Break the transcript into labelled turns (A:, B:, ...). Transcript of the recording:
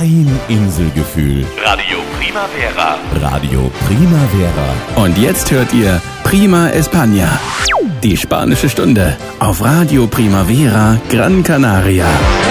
A: Ein Inselgefühl.
B: Radio Primavera.
A: Radio Primavera.
C: Und jetzt hört ihr Prima España, die spanische Stunde auf Radio Primavera Gran Canaria.